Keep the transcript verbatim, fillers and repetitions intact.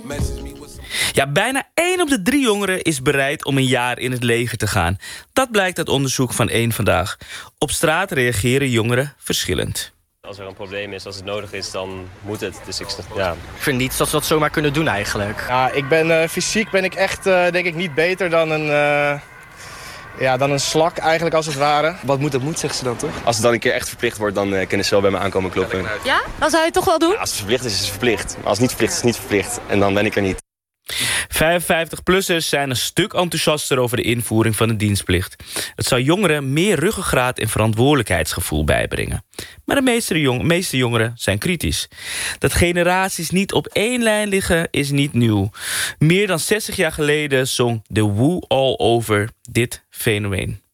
Ja, bijna één op de drie jongeren is bereid om een jaar in het leger te gaan. Dat blijkt uit onderzoek van Eén Vandaag. Op straat reageren jongeren verschillend. Als er een probleem is, als het nodig is, dan moet het. Dus ik, ja. Ik vind niet dat ze dat zomaar kunnen doen eigenlijk. Ja, ik ben uh, fysiek ben ik echt uh, denk ik niet beter dan een, uh, ja, dan een slak eigenlijk als het ware. Wat moet, dat moet, zegt ze dan toch? Als het dan een keer echt verplicht wordt, dan uh, kunnen ze wel bij me aankomen kloppen. Ja? Dan zou je het toch wel doen? Ja, als het verplicht is, is het verplicht. Maar als het niet verplicht is, is het niet verplicht. En dan ben ik er niet. vijfenvijftig-plussers zijn een stuk enthousiaster over de invoering van de dienstplicht. Het zou jongeren meer ruggengraat en verantwoordelijkheidsgevoel bijbrengen. Maar de meeste, jong- meeste jongeren zijn kritisch. Dat generaties niet op één lijn liggen is niet nieuw. Meer dan zestig jaar geleden zong The Who all over dit fenomeen.